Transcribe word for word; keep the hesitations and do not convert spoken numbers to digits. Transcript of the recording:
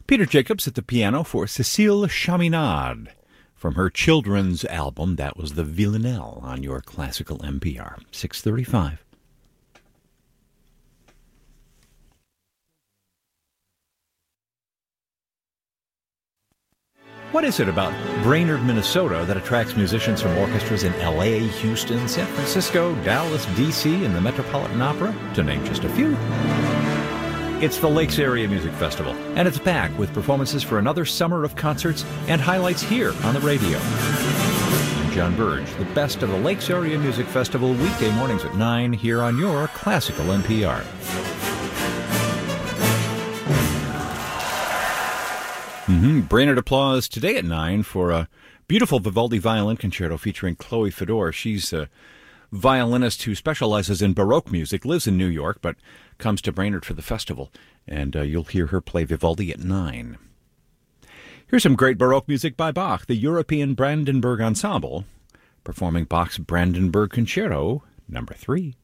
Peter Jacobs at the piano for Cécile Chaminade. From her children's album, that was the Villanelle on your Classical N P R. six thirty-five. What is it about Brainerd, Minnesota that attracts musicians from orchestras in L A, Houston, San Francisco, Dallas, D C, and the Metropolitan Opera, to name just a few? It's the Lakes Area Music Festival, and it's back with performances for another summer of concerts and highlights here on the radio. I'm John Burge, the best of the Lakes Area Music Festival, weekday mornings at nine here on your Classical N P R. Mm-hmm. Brainerd Applause today at nine for a beautiful Vivaldi violin concerto featuring Chloe Fedor. She's a violinist who specializes in Baroque music, lives in New York, but comes to Brainerd for the festival. And uh, you'll hear her play Vivaldi at nine. Here's some great Baroque music by Bach, the European Brandenburg Ensemble, performing Bach's Brandenburg Concerto number three.